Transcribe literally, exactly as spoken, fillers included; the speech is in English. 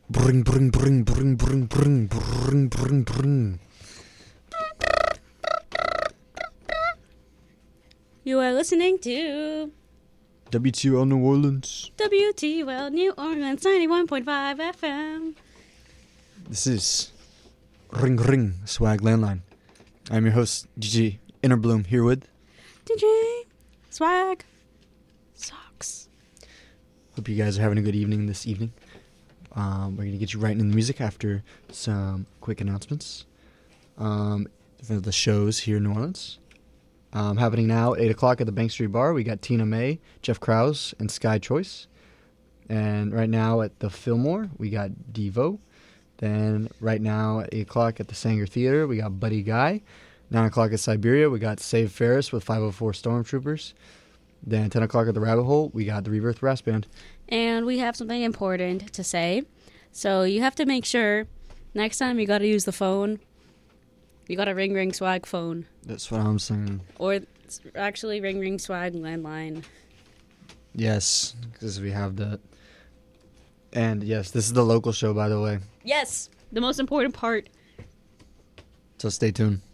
Bring, bring, bring, bring, bring, bring, bring, bring, bring. You are listening to W T O L New Orleans. W T U L New Orleans ninety-one point five F M. This is Ring Ring Swag Landline. I'm your host, D J Innerbloom, here with D J Swag Socks. Hope you guys are having a good evening this evening. Um, we're going to get you right into the music after some quick announcements. Um, for the shows here in New Orleans. Um, happening now at eight o'clock at the Bank Street Bar. We got Tina May, Jeff Krause, and Sky Choice. And right now at the Fillmore, we got Devo. Then right now at eight o'clock at the Sanger Theater, we got Buddy Guy. nine o'clock at Siberia, we got Save Ferris with five oh four Stormtroopers. Then ten o'clock at the Rabbit Hole, we got the Rebirth Brass Band. And we have something important to say. So you have to make sure next time you got to use the phone, you got a Ring Ring Swag phone. That's what I'm saying. Or it's actually Ring Ring Swag landline. Yes, because we have that. And yes, this is the local show, by the way. Yes, the most important part. So stay tuned.